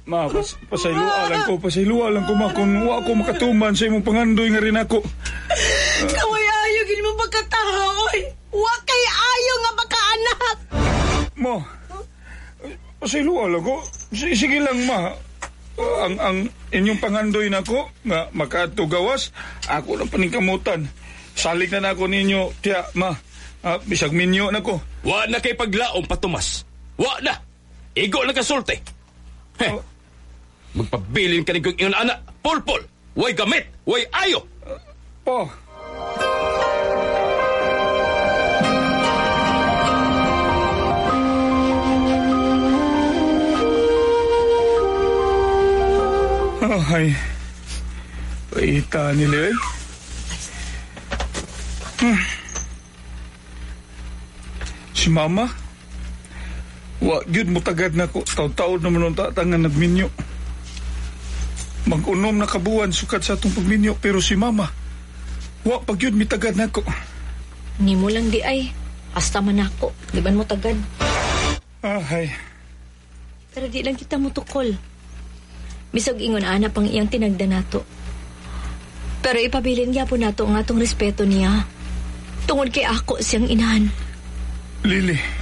Ma, pasaylualan ko, ma, kung wa ako makatuman sa imong pangandoy nga rin ako. Kaway ayo, gini mo pagkatahoy. Wa kay ayo nga makaanak. Ma, pasaylualan ko. Sige lang, ma. Ang inyong pangandoy na ko, nga makaadto gawas, ako na paningkamutan. Salik na ako ninyo, tiya, ma. Bisag minyo na ko. Wa na kay paglaom, Patumas. Wa na. Igo na kasulti. Magpabilin ka rin kong iyong anak. Pulpol. Way gamit. Way ayo. Pa. Ay. Paita nila eh. Si Mama, wa gyud mo tagad na ko. Taw-taon naman ang tatangan nagminyo. Mag-unom na kabuan sukat sa atong pagminyo. Pero si Mama, wa pag yun mitagad na ko. Ni mo lang di ay. Hasta man ako. Di ba mo tagad? Ay. Pero di lang kita mutukol. Bisog ingon ana pang iyang tinagda nato. Pero ipabilin niya po nato ang atong respeto niya. Tungod kay ako siyang inahan. Lily,